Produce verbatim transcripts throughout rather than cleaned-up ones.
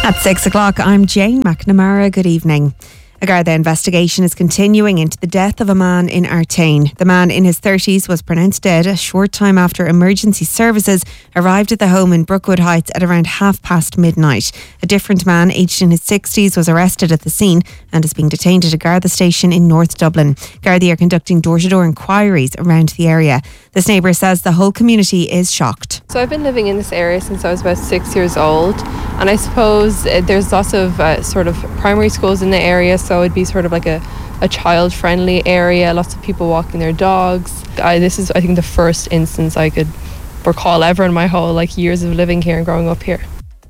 At six o'clock, I'm Jane McNamara. Good evening. A Garda investigation is continuing into the death of a man in Artane. The man in his thirties was pronounced dead a short time after emergency services arrived at the home in Brookwood Heights at around half past midnight. A different man, aged in his sixties, was arrested at the scene and is being detained at a Garda station in North Dublin. Garda are conducting door-to-door inquiries around the area. This neighbour says the whole community is shocked. So I've been living in this area since I was about six years old, and I suppose uh, there's lots of uh, sort of primary schools in the area, so it'd be sort of like a, a child-friendly area, lots of people walking their dogs. I, this is, I think, the first instance I could recall ever in my whole like years of living here and growing up here.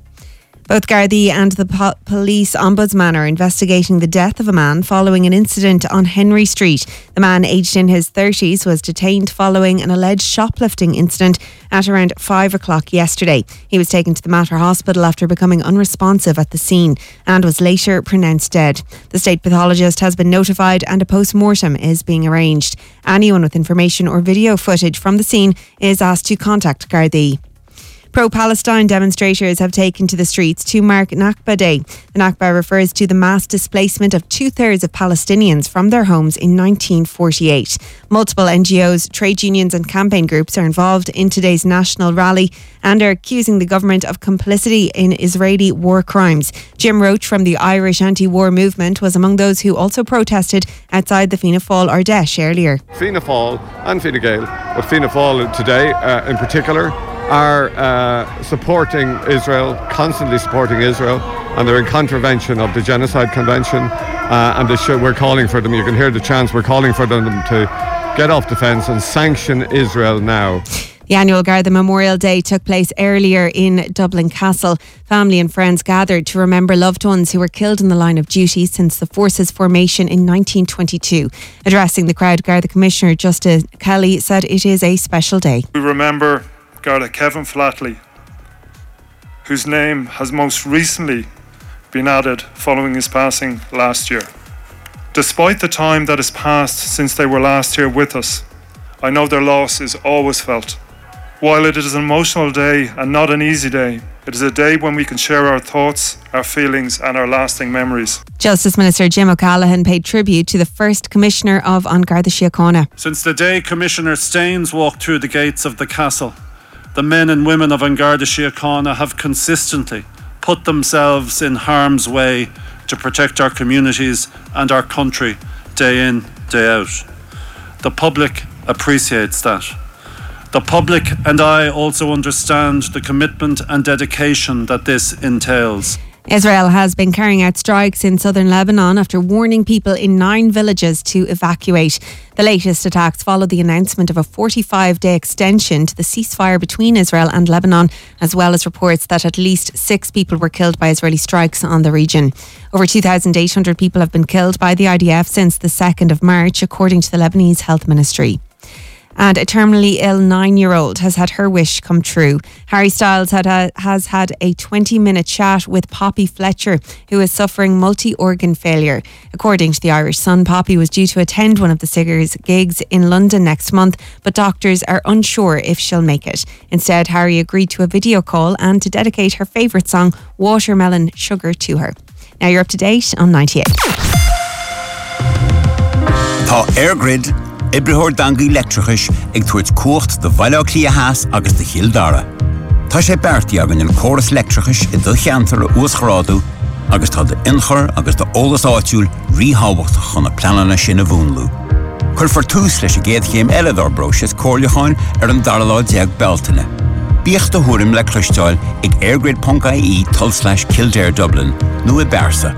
Both Gardaí and the po- police ombudsman are investigating the death of a man following an incident on Henry Street. The man, aged in his thirties, was detained following an alleged shoplifting incident at around five o'clock yesterday. He was taken to the Mater Hospital after becoming unresponsive at the scene and was later pronounced dead. The state pathologist has been notified and a post-mortem is being arranged. Anyone with information or video footage from the scene is asked to contact Gardaí. Pro-Palestine demonstrators have taken to the streets to mark Nakba Day. The Nakba refers to the mass displacement of two-thirds of Palestinians from their homes in nineteen forty-eight. Multiple N G Os, trade unions and campaign groups are involved in today's national rally and are accusing the government of complicity in Israeli war crimes. Jim Roach from the Irish anti-war movement was among those who also protested outside the Fianna Fáil Ardesh earlier. Fianna Fáil and Fine Gael, but Fianna Fáil today uh, in particular, are uh, supporting Israel, constantly supporting Israel, and they're in contravention of the Genocide Convention, uh, and they should, we're calling for them, you can hear the chants, we're calling for them to get off the fence and sanction Israel now. The annual Garda Memorial Day took place earlier in Dublin Castle. Family and friends gathered to remember loved ones who were killed in the line of duty since the force's formation in nineteen twenty-two. Addressing the crowd, Garda Commissioner Justice Kelly said it is a special day. We remember Garda Kevin Flatley, whose name has most recently been added following his passing last year. Despite the time that has passed since they were last here with us, I know their loss is always felt. While it is an emotional day and not an easy day, it is a day when we can share our thoughts, our feelings and our lasting memories. Justice Minister Jim O'Callaghan paid tribute to the first Commissioner of An Garda Síochána. Since the day Commissioner Staines walked through the gates of the castle, the men and women of An Garda Síochána have consistently put themselves in harm's way to protect our communities and our country day in, day out. The public appreciates that. The public and I also understand the commitment and dedication that this entails. Israel has been carrying out strikes in southern Lebanon after warning people in nine villages to evacuate. The latest attacks followed the announcement of a forty-five day extension to the ceasefire between Israel and Lebanon, as well as reports that at least six people were killed by Israeli strikes on the region. Over two thousand eight hundred people have been killed by the I D F since the second of March, according to the Lebanese Health Ministry. And a terminally ill nine-year-old has had her wish come true. Harry Styles had a, has had a twenty-minute chat with Poppy Fletcher, who is suffering multi-organ failure. According to the Irish Sun, Poppy was due to attend one of the singer's gigs in London next month, but doctors are unsure if she'll make it. Instead, Harry agreed to a video call and to dedicate her favourite song, Watermelon Sugar, to her. Now you're up to date on ninety-eight. Tá Airgrid Ibrahor dangi electrichis ag tuairt cuacht de bhaile cliahas agus de Childara. Tá sé berti agan in chorus electrichis i do cheantar ús chrádu agus tá de inchar agus de ólas áitiúil ríhábacht chun a planana sin a bhúnlú. Chur for tús leis a géad chéim eiledar bros is cóirleáin ar an darlaid deag beltaine. Bíoch de thuarim le cloisteáil ag airgrid dot I E tull slash Kildare Dublin nu i Bersa.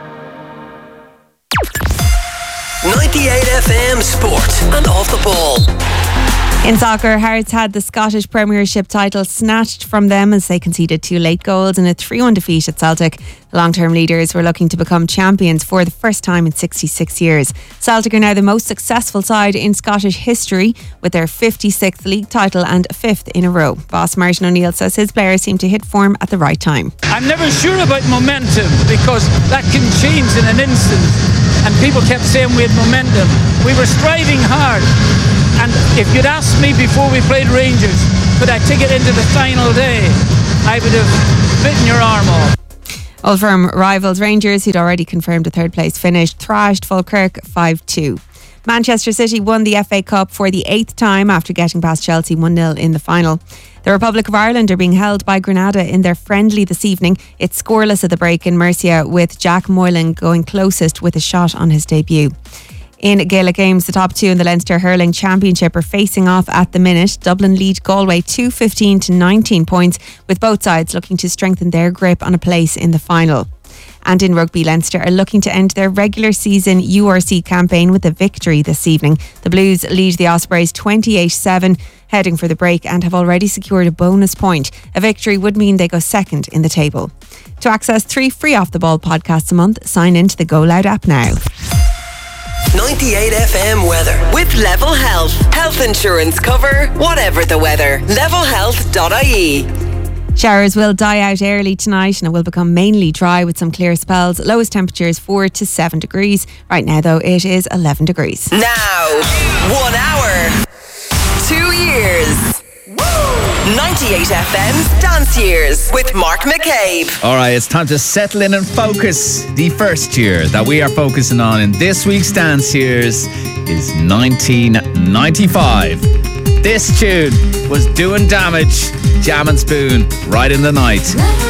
ninety-eight F M Sport and Off the Ball. In soccer, Hearts had the Scottish Premiership title snatched from them as they conceded two late goals in a three one defeat at Celtic. The long-term leaders were looking to become champions for the first time in sixty-six years. Celtic are now the most successful side in Scottish history with their fifty-sixth league title and fifth in a row. Boss Martin O'Neill says his players seem to hit form at the right time. I'm never sure about momentum because that can change in an instant. And people kept saying we had momentum. We were striving hard. And if you'd asked me before we played Rangers, could I take it into the final day, I would have bitten your arm off. Old Firm rivals Rangers, who'd already confirmed a third place finish, thrashed Falkirk five two. Manchester City won the F A Cup for the eighth time after getting past Chelsea one nil in the final. The Republic of Ireland are being held by Grenada in their friendly this evening. It's scoreless at the break in Murcia, with Jack Moylan going closest with a shot on his debut. In Gaelic games, the top two in the Leinster Hurling Championship are facing off at the minute. Dublin lead Galway two fifteen to nineteen points, with both sides looking to strengthen their grip on a place in the final. And in rugby, Leinster are looking to end their regular season U R C campaign with a victory this evening. The Blues lead the Ospreys twenty-eight seven, heading for the break, and have already secured a bonus point. A victory would mean they go second in the table. To access three free Off the Ball podcasts a month, sign into the Go Loud app now. ninety-eight F M weather with Level Health. Health insurance cover, whatever the weather. level health dot I E. Showers will die out early tonight and it will become mainly dry with some clear spells. Lowest temperatures four to seven degrees. Right now though, it is eleven degrees. Now, one hour, two years. ninety-eight F M's Dance Years with Mark McCabe. All right, it's time to settle in and focus. The first year that we are focusing on in this week's Dance Years is nineteen ninety-five. This tune was doing damage, Jam and Spoon, Right in the Night.